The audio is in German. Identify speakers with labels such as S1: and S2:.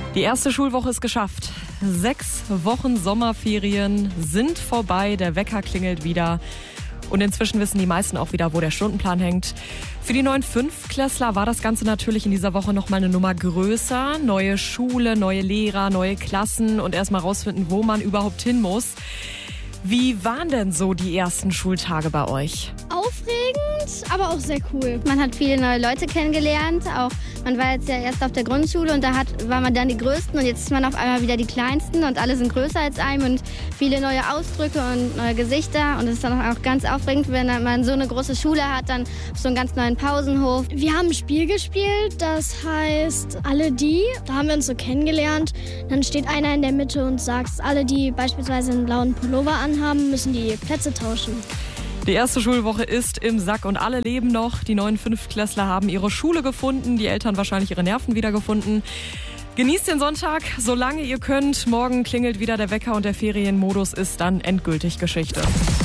S1: Die erste Schulwoche ist geschafft. 6 Wochen Sommerferien sind vorbei. Der Wecker klingelt wieder. Und inzwischen wissen die meisten auch wieder, wo der Stundenplan hängt. Für die neuen Fünftklässler war das Ganze natürlich in dieser Woche nochmal eine Nummer größer. Neue Schule, neue Lehrer, neue Klassen und erstmal rausfinden, wo man überhaupt hin muss. Wie waren denn so die ersten Schultage bei euch?
S2: Aufregend, aber auch sehr cool.
S3: Man hat viele neue Leute kennengelernt. Man war jetzt ja erst auf der Grundschule und war man dann die Größten und jetzt ist man auf einmal wieder die Kleinsten und alle sind größer als einem und viele neue Ausdrücke und neue Gesichter. Und es ist dann auch ganz aufregend, wenn man so eine große Schule hat, dann auf so einen ganz neuen Pausenhof.
S2: Wir haben ein Spiel gespielt, das heißt Alle die. Da haben wir uns so kennengelernt. Dann steht einer in der Mitte und sagt, alle die beispielsweise einen blauen Pullover anhaben, müssen die Plätze tauschen.
S1: Die erste Schulwoche ist im Sack und alle leben noch. Die neuen Fünftklässler haben ihre Schule gefunden, die Eltern wahrscheinlich ihre Nerven wiedergefunden. Genießt den Sonntag, solange ihr könnt. Morgen klingelt wieder der Wecker und der Ferienmodus ist dann endgültig Geschichte.